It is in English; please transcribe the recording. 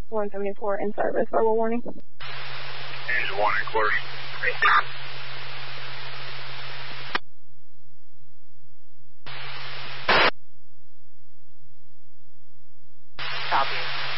174 in service. Verbal warning. Angel 1 in course. Copy.